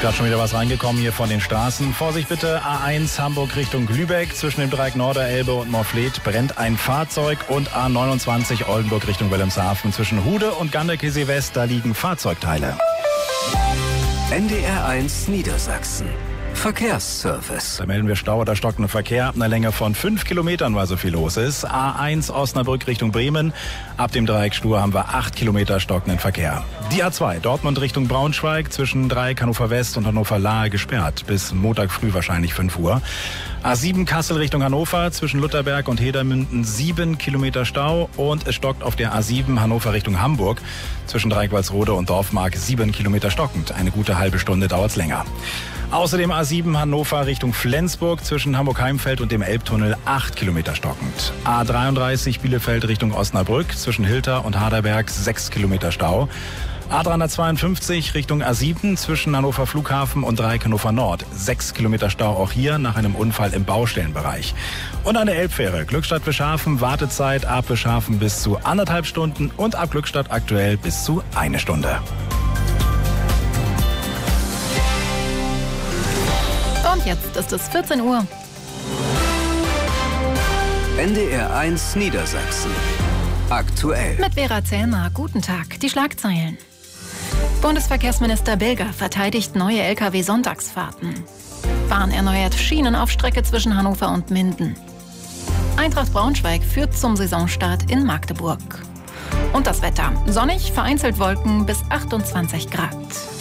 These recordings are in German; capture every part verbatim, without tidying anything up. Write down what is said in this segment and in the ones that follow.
gerade schon wieder was reingekommen hier von den Straßen. Vorsicht bitte, A eins Hamburg Richtung Lübeck. Zwischen dem Dreieck Norderelbe und Morfleet brennt ein Fahrzeug. Und A neunundzwanzig Oldenburg Richtung Wilhelmshaven. Zwischen Hude und Ganderkesee West, da liegen Fahrzeugteile. N D R eins Niedersachsen. Verkehrsservice. Da melden wir Stau oder stockenden Verkehr ab einer Länge von fünf Kilometern, weil so viel los ist. A eins Osnabrück Richtung Bremen. Ab dem Dreieck Stur haben wir acht Kilometer stockenden Verkehr. Die A zwei Dortmund Richtung Braunschweig zwischen Dreieck Hannover West und Hannover Lahe gesperrt. Bis Montag früh wahrscheinlich fünf Uhr. A sieben Kassel Richtung Hannover zwischen Lutherberg und Hedermünden sieben Kilometer Stau. Und es stockt auf der A sieben Hannover Richtung Hamburg zwischen Dreieck Walsrode und Dorfmark sieben Kilometer stockend. Eine gute halbe Stunde dauert's länger. Außerdem A sieben Hannover Richtung Flensburg zwischen Hamburg-Heimfeld und dem Elbtunnel acht Kilometer stockend. A dreiunddreißig Bielefeld Richtung Osnabrück zwischen Hilter und Harderberg sechs Kilometer Stau. A dreihundertzweiundfünfzig Richtung A sieben zwischen Hannover Flughafen und Dreieck Hannover Nord. sechs Kilometer Stau auch hier nach einem Unfall im Baustellenbereich. Und an der Elbfähre Glückstadt-Bischhafen Wartezeit ab Bischhafen bis zu anderthalb Stunden und ab Glückstadt aktuell bis zu eine Stunde. Und jetzt ist es vierzehn Uhr. N D R eins Niedersachsen. Aktuell. Mit Vera Zellmer. Guten Tag. Die Schlagzeilen. Bundesverkehrsminister Bilger verteidigt neue L K W-Sonntagsfahrten. Bahn erneuert Schienen auf Strecke zwischen Hannover und Minden. Eintracht Braunschweig führt zum Saisonstart in Magdeburg. Und das Wetter. Sonnig, vereinzelt Wolken bis achtundzwanzig Grad.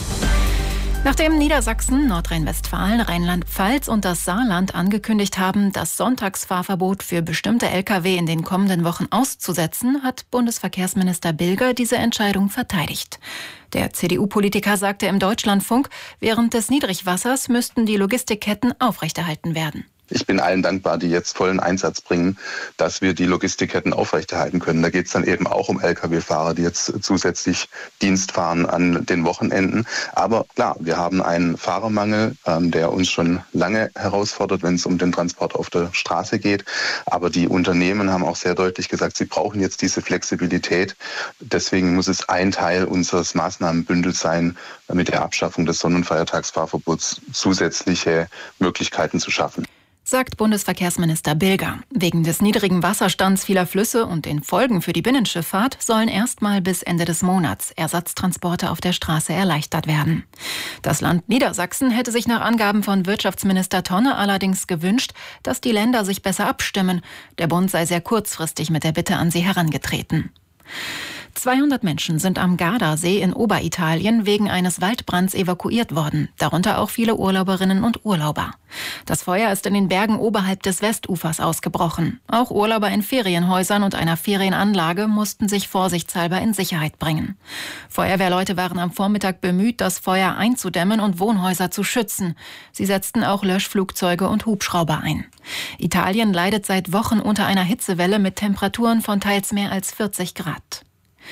Nachdem Niedersachsen, Nordrhein-Westfalen, Rheinland-Pfalz und das Saarland angekündigt haben, das Sonntagsfahrverbot für bestimmte L K W in den kommenden Wochen auszusetzen, hat Bundesverkehrsminister Bilger diese Entscheidung verteidigt. Der C D U-Politiker sagte im Deutschlandfunk, während des Niedrigwassers müssten die Logistikketten aufrechterhalten werden. Ich bin allen dankbar, die jetzt vollen Einsatz bringen, dass wir die Logistikketten aufrechterhalten können. Da geht es dann eben auch um L K W-Fahrer, die jetzt zusätzlich Dienst fahren an den Wochenenden. Aber klar, wir haben einen Fahrermangel, ähm, der uns schon lange herausfordert, wenn es um den Transport auf der Straße geht. Aber die Unternehmen haben auch sehr deutlich gesagt, sie brauchen jetzt diese Flexibilität. Deswegen muss es ein Teil unseres Maßnahmenbündels sein, mit der Abschaffung des Sonn- und Feiertagsfahrverbots zusätzliche Möglichkeiten zu schaffen. Sagt Bundesverkehrsminister Bilger. Wegen des niedrigen Wasserstands vieler Flüsse und den Folgen für die Binnenschifffahrt sollen erstmal bis Ende des Monats Ersatztransporte auf der Straße erleichtert werden. Das Land Niedersachsen hätte sich nach Angaben von Wirtschaftsminister Tonne allerdings gewünscht, dass die Länder sich besser abstimmen. Der Bund sei sehr kurzfristig mit der Bitte an sie herangetreten. zweihundert Menschen sind am Gardasee in Oberitalien wegen eines Waldbrands evakuiert worden, darunter auch viele Urlauberinnen und Urlauber. Das Feuer ist in den Bergen oberhalb des Westufers ausgebrochen. Auch Urlauber in Ferienhäusern und einer Ferienanlage mussten sich vorsichtshalber in Sicherheit bringen. Feuerwehrleute waren am Vormittag bemüht, das Feuer einzudämmen und Wohnhäuser zu schützen. Sie setzten auch Löschflugzeuge und Hubschrauber ein. Italien leidet seit Wochen unter einer Hitzewelle mit Temperaturen von teils mehr als vierzig Grad.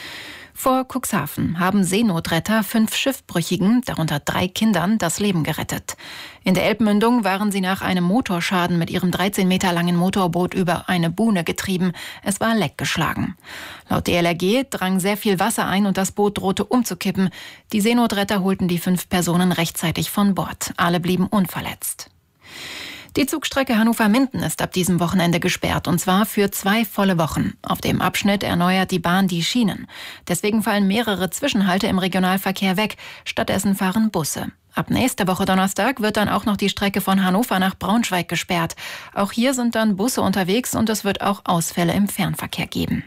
Vor Cuxhaven haben Seenotretter fünf Schiffbrüchigen, darunter drei Kindern, das Leben gerettet. In der Elbmündung waren sie nach einem Motorschaden mit ihrem dreizehn Meter langen Motorboot über eine Buhne getrieben. Es war leckgeschlagen. Laut D L R G drang sehr viel Wasser ein und das Boot drohte umzukippen. Die Seenotretter holten die fünf Personen rechtzeitig von Bord. Alle blieben unverletzt. Die Zugstrecke Hannover-Minden ist ab diesem Wochenende gesperrt, und zwar für zwei volle Wochen. Auf dem Abschnitt erneuert die Bahn die Schienen. Deswegen fallen mehrere Zwischenhalte im Regionalverkehr weg. Stattdessen fahren Busse. Ab nächster Woche Donnerstag wird dann auch noch die Strecke von Hannover nach Braunschweig gesperrt. Auch hier sind dann Busse unterwegs und es wird auch Ausfälle im Fernverkehr geben.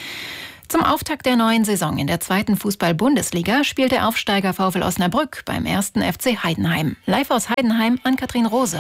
Zum Auftakt der neuen Saison in der zweiten Fußball-Bundesliga spielt der Aufsteiger VfL Osnabrück beim ersten F C Heidenheim. Live aus Heidenheim an Katrin Rose.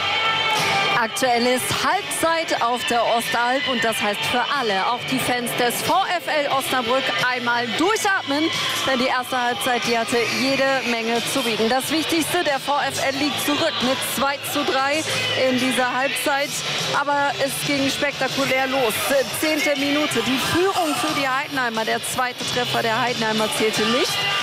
Aktuell ist Halbzeit auf der Ostalb und das heißt für alle, auch die Fans des VfL Osnabrück, einmal durchatmen, denn die erste Halbzeit, die hatte jede Menge zu bieten. Das Wichtigste, der VfL liegt zurück mit zwei zu drei in dieser Halbzeit, aber es ging spektakulär los. Zehnte Minute, die Führung für die Heidenheimer, der zweite Treffer der Heidenheimer zählte nicht.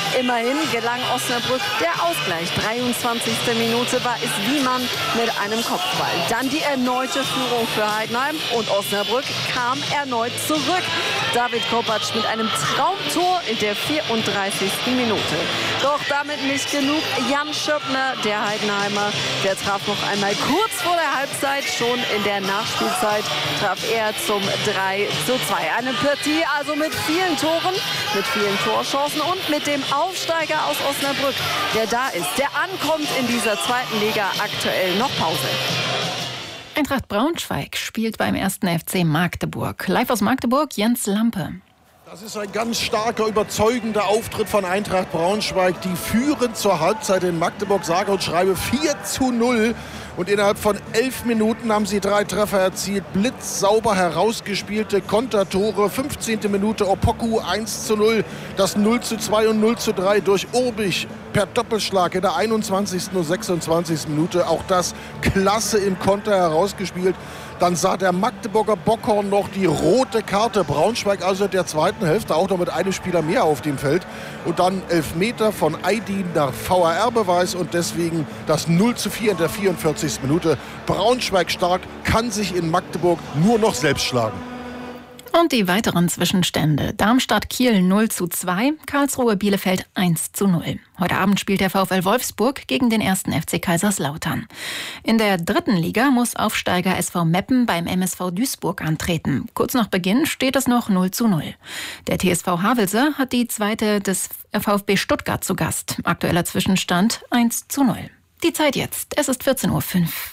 Immerhin gelang Osnabrück der Ausgleich. dreiundzwanzigste Minute war es Wiemann mit einem Kopfball. Dann die erneute Führung für Heidenheim und Osnabrück kam erneut zurück. David Kopacz mit einem Traumtor in der vierunddreißigsten Minute. Doch damit nicht genug. Jan Schöppner, der Heidenheimer, der traf noch einmal kurz vor der Halbzeit. Schon in der Nachspielzeit traf er zum drei zu zwei. Eine Partie also mit vielen Toren, mit vielen Torchancen und mit dem Aufsteiger aus Osnabrück, der da ist, der ankommt in dieser zweiten Liga, aktuell noch Pause. Eintracht Braunschweig spielt beim ersten F C Magdeburg. Live aus Magdeburg, Jens Lampe. Das ist ein ganz starker, überzeugender Auftritt von Eintracht Braunschweig. Die führen zur Halbzeit in Magdeburg, sage und schreibe vier zu null. Und innerhalb von elf Minuten haben sie drei Treffer erzielt. Blitzsauber herausgespielte Kontertore. fünfzehnte Minute Opoku eins zu null. Das null zu zwei und null zu drei durch Urbich per Doppelschlag in der einundzwanzigsten und sechsundzwanzigsten Minute. Auch das klasse im Konter herausgespielt. Dann sah der Magdeburger Bockhorn noch die rote Karte. Braunschweig also in der zweiten Hälfte auch noch mit einem Spieler mehr auf dem Feld. Und dann Elfmeter von Aydin nach V A R-Beweis und deswegen das null zu vier in der vierundvierzigsten Minute. Braunschweig stark, kann sich in Magdeburg nur noch selbst schlagen. Und die weiteren Zwischenstände. Darmstadt-Kiel null zu zwei, Karlsruhe-Bielefeld eins zu null. Heute Abend spielt der VfL Wolfsburg gegen den ersten F C Kaiserslautern. In der dritten Liga muss Aufsteiger S V Meppen beim M S V Duisburg antreten. Kurz nach Beginn steht es noch null zu null. Der T S V Havelse hat die zweite des VfB Stuttgart zu Gast. Aktueller Zwischenstand eins zu null. Die Zeit jetzt. Es ist vierzehn Uhr fünf.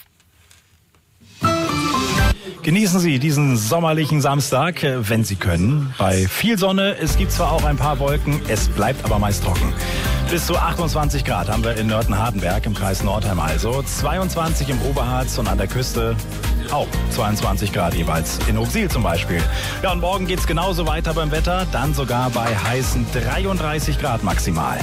Genießen Sie diesen sommerlichen Samstag, wenn Sie können. Bei viel Sonne, es gibt zwar auch ein paar Wolken, es bleibt aber meist trocken. Bis zu achtundzwanzig Grad haben wir in Nörten-Hardenberg im Kreis Nordheim also. zweiundzwanzig im Oberharz und an der Küste auch zweiundzwanzig Grad jeweils. In Oxil zum Beispiel. Ja, und morgen geht's genauso weiter beim Wetter, dann sogar bei heißen dreiunddreißig Grad maximal.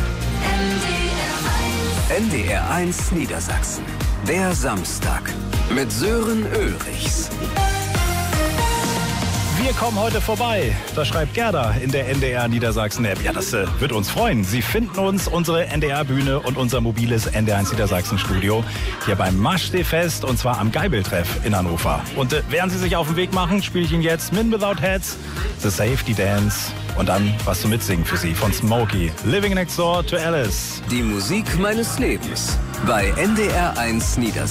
N D R eins Niedersachsen. Der Samstag mit Sören Ulrichs. Wir kommen heute vorbei. Das schreibt Gerda in der N D R Niedersachsen-App. Ja, das äh, wird uns freuen. Sie finden uns, unsere N D R-Bühne und unser mobiles N D R eins Niedersachsen-Studio hier beim Maschsee-Fest und zwar am Geibel-Treff in Hannover. Und äh, während Sie sich auf den Weg machen, spiele ich Ihnen jetzt Men Without Heads, The Safety Dance und dann was zum Mitsingen für Sie von Smokey. Living Next Door to Alice. Die Musik meines Lebens bei N D R eins Niedersachsen.